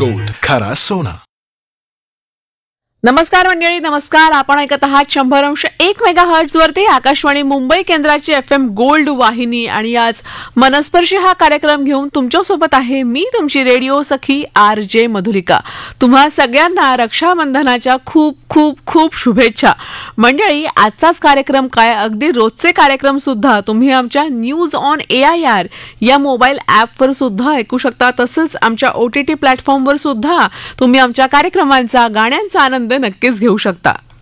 Gold, खरा सोना. नमस्कार मंडळी, नमस्कार. आपण ऐकत आहात 100.1 मेगाहर्ट्झ वरती आकाशवाणी मुंबई केंद्राची FM गोल्ड वाहिनी. आणि आज मनस्पर्शी हा कार्यक्रम घेऊन तुमच्यासोबत आहे मी, तुमची रेडिओ सखी RJ मधुलिका. तुम्हा सगळ्यांना रक्षाबंधनाच्या खूप खूप खूप शुभेच्छा. मंडळी, आजचाच कार्यक्रम काय, अगदी रोजचे कार्यक्रम सुद्धा तुम्ही आमच्या न्यूज ऑन AIR या मोबाईल ॲपवर सुद्धा ऐकू शकता. तसंच आमच्या OTT प्लॅटफॉर्मवर सुद्धा तुम्ही आमच्या कार्यक्रमांचा, गाण्यांचा आनंद नक्कीच घेऊ शकता.